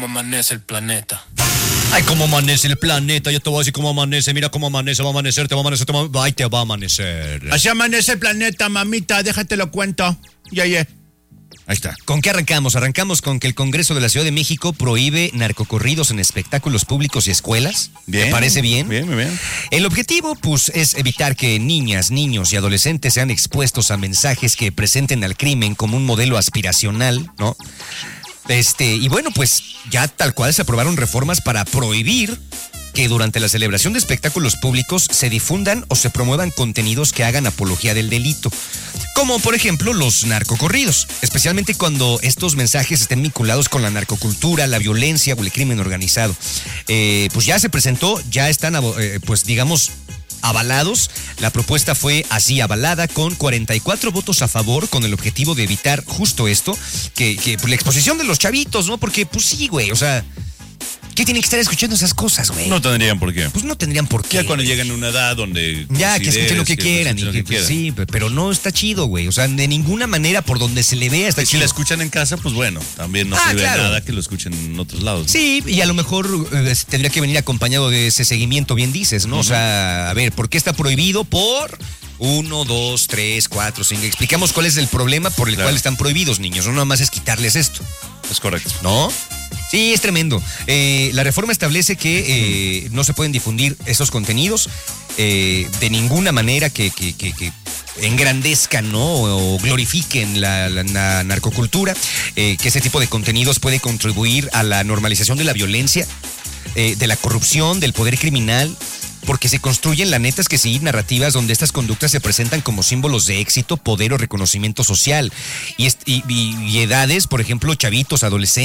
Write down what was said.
cómo amanece el planeta. Ay, cómo amanece el planeta, yo te voy a decir cómo amanece, mira cómo amanece, va a amanecer, te va a amanecer, ay, te va a amanecer. Así amanece el planeta, mamita, déjate lo cuento. Ya. Ahí está. ¿Con qué arrancamos? Arrancamos con que el Congreso de la Ciudad de México prohíbe narcocorridos en espectáculos públicos y escuelas. Bien. ¿Te parece bien? Bien, muy bien. El objetivo, pues, es evitar que niñas, niños y adolescentes sean expuestos a mensajes que presenten al crimen como un modelo aspiracional, ¿no? Y bueno, pues ya tal cual se aprobaron reformas para prohibir que durante la celebración de espectáculos públicos se difundan o se promuevan contenidos que hagan apología del delito, como por ejemplo los narcocorridos, especialmente cuando estos mensajes estén vinculados con la narcocultura, la violencia o el crimen organizado. Pues ya se presentó, ya están, pues digamos, avalados. La propuesta fue así avalada con 44 votos a favor, con el objetivo de evitar justo esto, que pues, la exposición de los chavitos, ¿no? Porque pues sí, güey, o sea, ¿qué tienen que estar escuchando esas cosas, güey? No tendrían por qué. Pues no tendrían por qué. Ya cuando llegan a una edad donde... Ya, que escuchen lo que quieran. Sí, pero no está chido, güey. O sea, de ninguna manera por donde se le vea está chido. Si la escuchan en casa, pues bueno, también no sirve de nada que lo escuchen en otros lados. Sí, y a lo mejor tendría que venir acompañado de ese seguimiento, bien dices, ¿no? O sea, a ver, ¿por qué está prohibido? Por 1, 2, 3, 4, 5. Explicamos cuál es el problema por el cual están prohibidos, niños. No nada más es quitarles esto. Es correcto. ¿No? Sí, es tremendo. La reforma establece que no se pueden difundir esos contenidos de ninguna manera que engrandezcan, ¿no? O glorifiquen la narcocultura, que ese tipo de contenidos puede contribuir a la normalización de la violencia, de la corrupción, del poder criminal, porque se construyen, la neta es que sí, narrativas donde estas conductas se presentan como símbolos de éxito, poder o reconocimiento social. Y edades, por ejemplo, chavitos, adolescentes,